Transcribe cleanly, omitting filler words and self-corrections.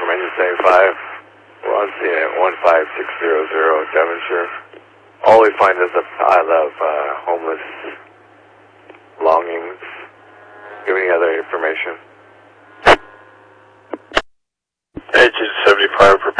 information 75. We're on scene at 15600 Devonshire. All we find is a pile of homeless belongings. Do you have any other information? Agent 75